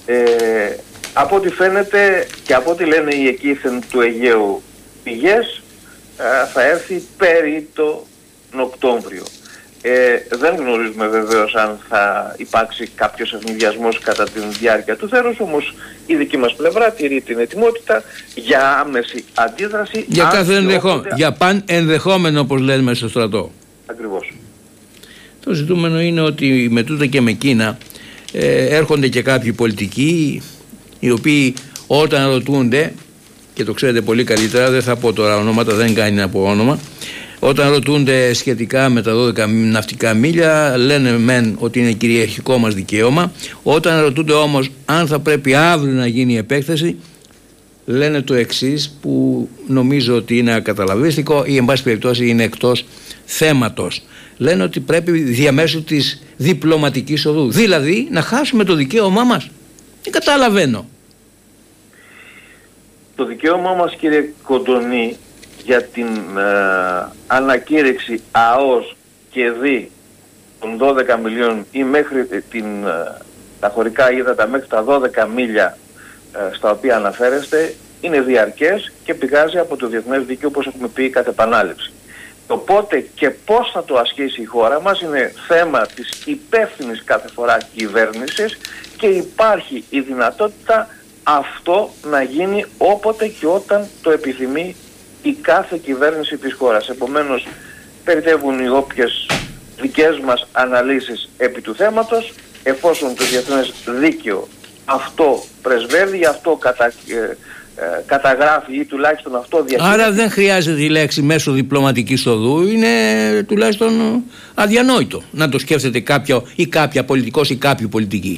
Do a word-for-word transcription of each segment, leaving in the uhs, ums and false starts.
Ε, από ό,τι φαίνεται και από ό,τι λένε οι εκείθεν του Αιγαίου πηγές, ε, θα έρθει περί τον Οκτώβριο. Ε, δεν γνωρίζουμε βεβαίως αν θα υπάρξει κάποιος ευνηδιασμός κατά τη διάρκεια του θέρους, όμως η δική μας πλευρά τηρεί την ετοιμότητα για άμεση αντίδραση. Για κάθε ενδεχόμενο, όποτε... για παν ενδεχόμενο, όπως λένε στο στρατό. Ακριβώς. Το ζητούμενο είναι ότι με τούτα και με εκείνα ε, έρχονται και κάποιοι πολιτικοί οι οποίοι όταν ρωτούνται, και το ξέρετε πολύ καλύτερα, δεν θα πω τώρα ονόματα, δεν κάνει να πω όνομα, όταν ρωτούνται σχετικά με τα δώδεκα ναυτικά μίλια, λένε μεν ότι είναι κυριαρχικό μας δικαίωμα. Όταν ρωτούνται όμως αν θα πρέπει αύριο να γίνει η επέκταση, λένε το εξής, που νομίζω ότι είναι ακαταλαβίστικο ή εν πάση περιπτώσει είναι εκτός θέματος. Λένε ότι πρέπει διαμέσου της διπλωματικής οδού, δηλαδή να χάσουμε το δικαίωμά μας. Τι καταλαβαίνω. Το δικαίωμά μας, κύριε Κοντονή, για την ε, ανακήρυξη ΑΟΣ και ΔΗ των δώδεκα μιλίων ή μέχρι την, ε, τα χωρικά ύδατα μέχρι τα δώδεκα μίλια ε, στα οποία αναφέρεστε, είναι διαρκές και πηγάζει από το διεθνές δίκαιο, όπως έχουμε πει κατ' επανάληψη. Οπότε και πώς θα το ασκήσει η χώρα μας είναι θέμα της υπεύθυνης κάθε φορά κυβέρνησης και υπάρχει η δυνατότητα αυτό να γίνει όποτε και όταν το επιθυμεί η κάθε κυβέρνηση της χώρας. Επομένως, περιτεύουν οι όποιες δικές μας αναλύσεις επί του θέματος, εφόσον το διεθνές δίκαιο αυτό πρεσβεύει, αυτό κατα, ε, ε, καταγράφει ή τουλάχιστον αυτό διαχειρίζεται. Άρα δεν χρειάζεται η λέξη μέσω διπλωματικής οδού, είναι τουλάχιστον αδιανόητο να το σκέφτεται κάποιο ή κάποια πολιτικός ή κάποιοι πολιτικοί.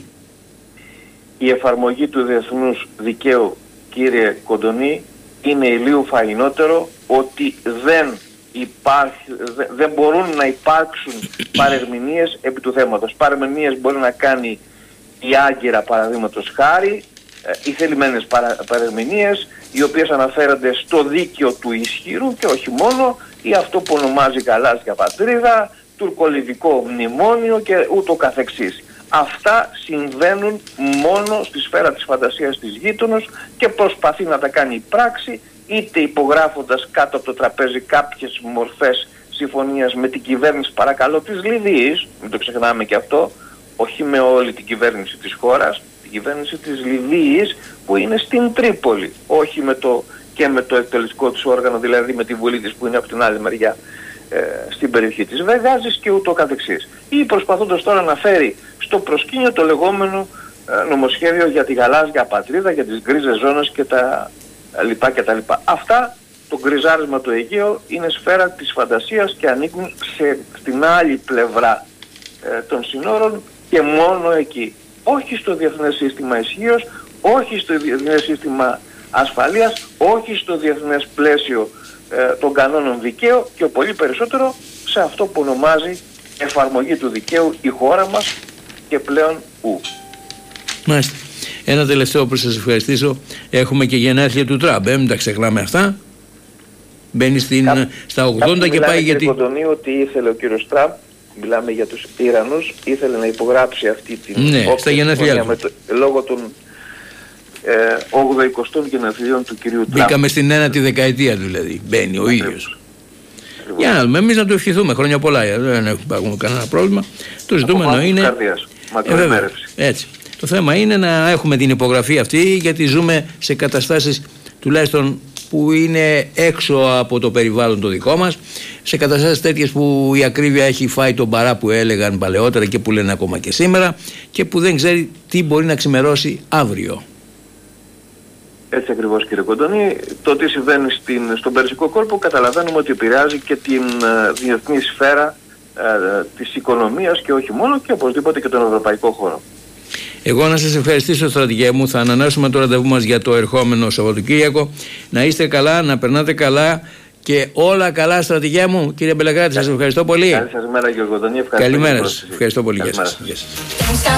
Η εφαρμογή του διεθνούς δικαίου, κύριε Κοντονή, είναι ηλίου φαϊνότερο ότι δεν, υπάρχει, δεν μπορούν να υπάρξουν παρερμηνίες επί του θέματος. Παρερμηνίες μπορεί να κάνει η Άγκυρα, παραδείγματος χάρη, οι θελημένες παρα, παρερμηνίες, οι οποίες αναφέρονται στο δίκαιο του ισχυρού και όχι μόνο, ή αυτό που ονομάζει γαλάζια πατρίδα, τουρκολιβικό μνημόνιο και ούτω καθεξής. Αυτά συμβαίνουν μόνο στη σφαίρα της φαντασίας της γείτονος και προσπαθεί να τα κάνει πράξη, είτε υπογράφοντας κάτω από το τραπέζι κάποιες μορφές συμφωνίας με την κυβέρνηση, παρακαλώ, της Λιβύης, μην το ξεχνάμε και αυτό, όχι με όλη την κυβέρνηση της χώρας, την κυβέρνηση της Λιβύης που είναι στην Τρίπολη, όχι με το, και με το εκτελεστικό της όργανο, δηλαδή με τη Βουλή της που είναι από την άλλη μεριά, ε, στην περιοχή της Βεγάζης και ούτω καθεξής. Ή προσπαθώντας τώρα να φέρει στο προσκήνιο το λεγόμενο ε, νομοσχέδιο για τη γαλάζια πατρίδα, για τις γκρίζες ζώνες και τα λοιπά και τα λοιπά. Αυτά, το γκριζάρισμα του Αιγαίου, είναι σφαίρα της φαντασίας και ανήκουν σε, στην άλλη πλευρά ε, των συνόρων και μόνο εκεί. Όχι στο διεθνές σύστημα ισχύως, όχι στο διεθνές σύστημα ασφαλείας, όχι στο διεθνές πλαίσιο ε, των κανόνων δικαίου και πολύ περισσότερο σε αυτό που ονομάζει εφαρμογή του δικαίου η χώρα μας και πλέον ου. Μάλιστα. Ένα τελευταίο που σας ευχαριστήσω. Έχουμε και γενέθλια του Τραμπ, ε, μην τα ξεχνάμε αυτά. Μπαίνει στην, Κά, στα ογδόντα και πάει γιατί... Κοντονή ότι ήθελε ο κύριος Τραμπ, μιλάμε για τους Ιρανούς, ήθελε να υπογράψει αυτή την... Ναι, στα γενέθλια του. Το, λόγω των ε, ογδοηκοστών γενεθλίων του κυρίου Τραμπ. Μπήκαμε στην ένατη δεκαετία δηλαδή, μπαίνει ο ίδιος. Για να δούμε, εμείς να του ευχηθούμε χρόνια πολλά, δεν έχουμε κανένα πρόβλημα. Το ζητούμενο είναι... Καρδίας, ε, έτσι. Το θέμα είναι να έχουμε την υπογραφή αυτή, γιατί ζούμε σε καταστάσεις τουλάχιστον που είναι έξω από το περιβάλλον το δικό μας, σε καταστάσεις τέτοιες που η ακρίβεια έχει φάει τον παρά που έλεγαν παλαιότερα και που λένε ακόμα και σήμερα και που δεν ξέρει τι μπορεί να ξημερώσει αύριο. Έτσι ακριβώς, κύριε Κοντονή. Το τι συμβαίνει στην, στον Περσικό κόλπο καταλαβαίνουμε ότι επηρεάζει και την uh, διεθνή σφαίρα uh, της οικονομίας και όχι μόνο, και οπωσδήποτε και τον ευρωπαϊκό χώρο. Εγώ να σας ευχαριστήσω, στρατηγέ μου. Θα ανανεώσουμε το ραντεβού μας για το ερχόμενο Σαββατοκύριακο. Να είστε καλά, να περνάτε καλά και όλα καλά, στρατηγέ μου. Κύριε Μπελεγράτη, σας ευχαριστώ πολύ. Καλή σας μέρα, κύριε Κοντονή. Καλημέρα σας. Ευχαριστώ πολύ. Γεια σας.